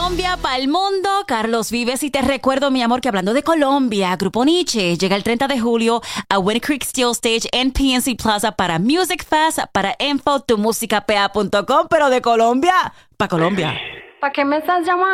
Colombia para el mundo, Carlos Vives, y te recuerdo, mi amor, que hablando de Colombia, Grupo Nietzsche llega el 30 de julio a Winter Creek Steel Stage en PNC Plaza para Music Fest. Para info, tumusicapa.com, pero de Colombia, para Colombia. ¿Para qué me estás llamando?